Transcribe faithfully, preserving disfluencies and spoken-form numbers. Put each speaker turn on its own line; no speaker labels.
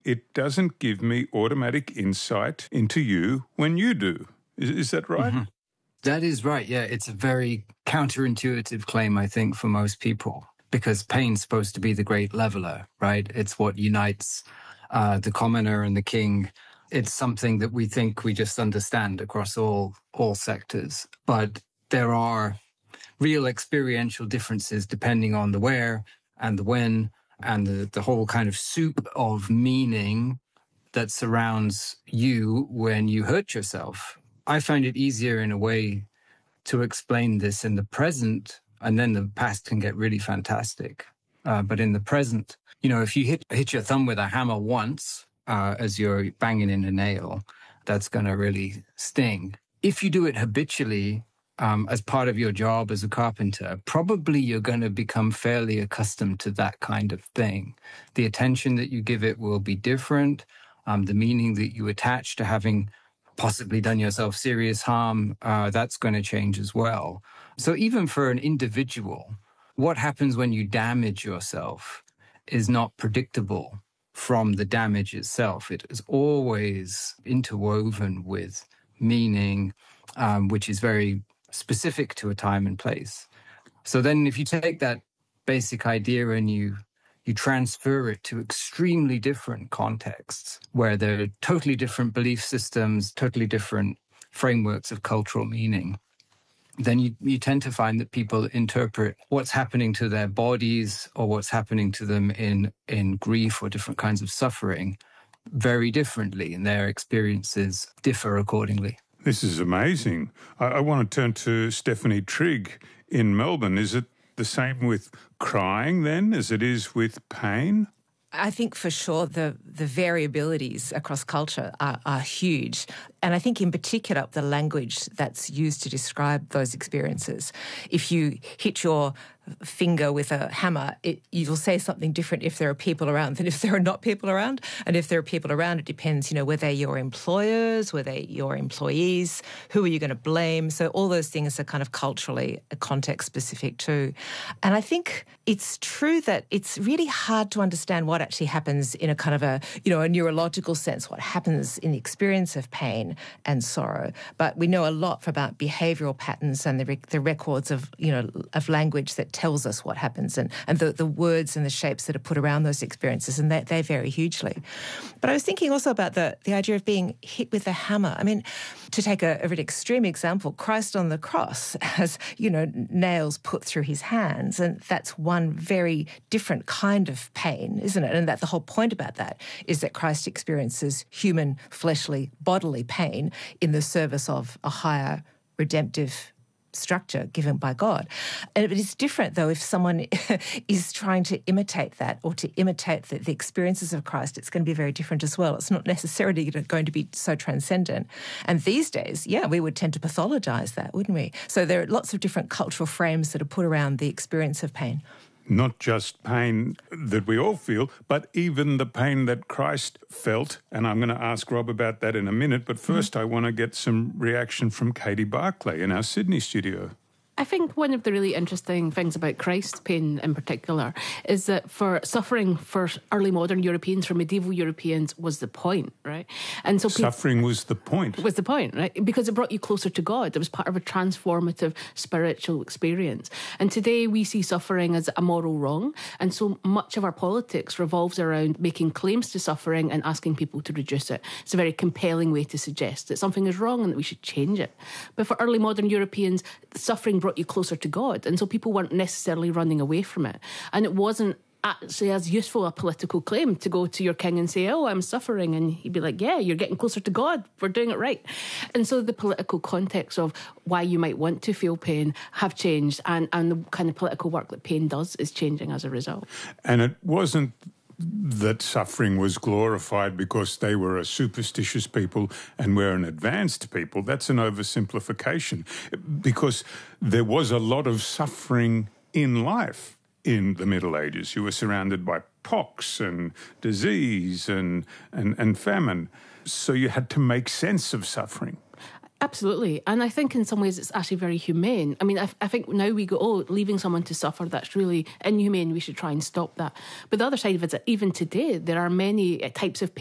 it doesn't give me automatic insight into you when you do. Is, is that right?
Mm-hmm. That is right, yeah. It's a very counterintuitive claim, I think, for most people, because pain's supposed to be the great leveler, right? It's what unites uh, the commoner and the king. It's something that we think we just understand across all all sectors. But there are real experiential differences depending on the where and the when and the, the whole kind of soup of meaning that surrounds you when you hurt yourself. I find it easier in a way to explain this in the present, and then the past can get really fantastic. Uh, but in the present, you know, if you hit hit your thumb with a hammer once uh, as you're banging in a nail, that's going to really sting. If you do it habitually, um, as part of your job as a carpenter, probably you're going to become fairly accustomed to that kind of thing. The attention that you give it will be different. Um, the meaning that you attach to having possibly done yourself serious harm, uh, that's going to change as well. So even for an individual, what happens when you damage yourself is not predictable from the damage itself. It is always interwoven with meaning, um, which is very specific to a time and place. So then if you take that basic idea and you you transfer it to extremely different contexts where there are totally different belief systems, totally different frameworks of cultural meaning, then you, you tend to find that people interpret what's happening to their bodies or what's happening to them in, in grief or different kinds of suffering very differently, and their experiences differ accordingly.
This is amazing. I, I want to turn to Stephanie Trigg in Melbourne. Is it the same with crying then as it is with pain?
I think for sure the, the variabilities across culture are, are huge. And I think in particular the language that's used to describe those experiences. If you hit your finger with a hammer, it, you'll say something different if there are people around than if there are not people around. And if there are people around, it depends, you know, were they your employers, were they your employees, who are you going to blame? So all those things are kind of culturally context specific too. And I think it's true that it's really hard to understand what actually happens in a kind of a, you know, a neurological sense, what happens in the experience of pain and sorrow. But we know a lot about behavioural patterns and the, rec- the records of, you know, of language that tells us what happens, and, and the, the words and the shapes that are put around those experiences, and they, they vary hugely. But I was thinking also about the, the idea of being hit with a hammer. I mean, to take a, a really extreme example, Christ on the cross has, you know, nails put through his hands, and that's one very different kind of pain, isn't it? And that the whole point about that is that Christ experiences human, fleshly, bodily pain in the service of a higher redemptive structure given by God. And it is different, though, if someone is trying to imitate that or to imitate the, the experiences of Christ, it's going to be very different as well. It's not necessarily going to be so transcendent. And these days, yeah, we would tend to pathologize that, wouldn't we? So there are lots of different cultural frames that are put around the experience of pain.
Not just pain that we all feel, but even the pain that Christ felt. And I'm going to ask Rob about that in a minute. But first, mm-hmm. I want to get some reaction from Katie Barclay in our Sydney studio.
I think one of the really interesting things about Christ's pain in particular is that for suffering for early modern Europeans, for medieval Europeans, was the point, right? And so people,
suffering was the point.
Was the point, right? Because it brought you closer to God. It was part of a transformative spiritual experience. And today we see suffering as a moral wrong. And so much of our politics revolves around making claims to suffering and asking people to reduce it. It's a very compelling way to suggest that something is wrong and that we should change it. But for early modern Europeans, suffering brought you closer to God, and so people weren't necessarily running away from it, and it wasn't actually as useful a political claim to go to your king and say, oh, I'm suffering, and he'd be like, yeah, you're getting closer to God, we're doing it right. And so the political context of why you might want to feel pain have changed, and, and the kind of political work that pain does is changing as a result.
And it wasn't that suffering was glorified because they were a superstitious people and we're an advanced people. That's an oversimplification, because there was a lot of suffering in life in the Middle Ages. You were surrounded by pox and disease and, and, and famine. So you had to make sense of suffering.
Absolutely. And I think in some ways it's actually very humane. I mean, I, I think now we go, oh, leaving someone to suffer, that's really inhumane. We should try and stop that. But the other side of it is that even today, there are many types of